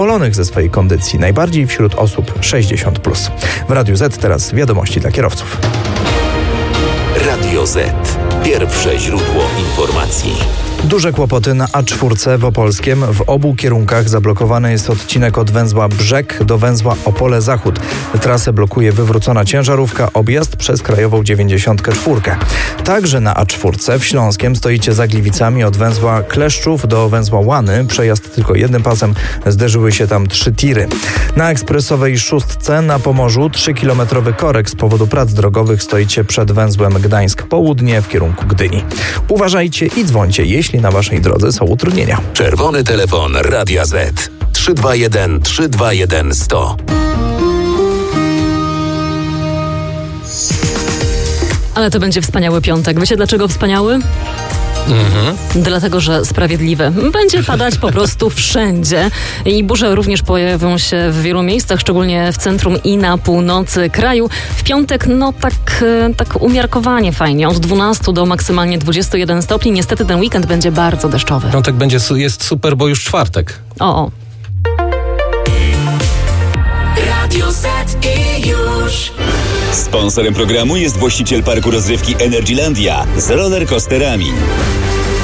zadowolonych ze swojej kondycji, najbardziej wśród osób 60+. W Radiu Z teraz wiadomości dla kierowców. Radio Z. Pierwsze źródło informacji. Duże kłopoty na A4 w Opolskiem. W obu kierunkach zablokowany jest odcinek od węzła Brzeg do węzła Opole Zachód. Trasę blokuje wywrócona ciężarówka, objazd przez krajową 94. Także na A4 w Śląskiem stoicie za Gliwicami od węzła Kleszczów do węzła Łany. Przejazd tylko jednym pasem, zderzyły się tam 3 tiry. Na ekspresowej 6 na Pomorzu 3-kilometrowy korek z powodu prac drogowych stoicie przed węzłem Gdańsk Południe w kierunku Gdyni. Uważajcie i dzwońcie, jeśli na waszej drodze są utrudnienia. Czerwony telefon Radia Z. 321 321 100. Ale to będzie wspaniały piątek. Wiecie dlaczego wspaniały? Dlatego, że sprawiedliwy. Będzie padać po prostu wszędzie i burze również pojawią się w wielu miejscach, szczególnie w centrum i na północy kraju. W piątek, tak umiarkowanie fajnie, od 12 do maksymalnie 21 stopni. Niestety ten weekend będzie bardzo deszczowy. Piątek jest super, bo już czwartek. O. Radio Z i już. Sponsorem programu jest właściciel parku rozrywki Energylandia z rollercoasterami.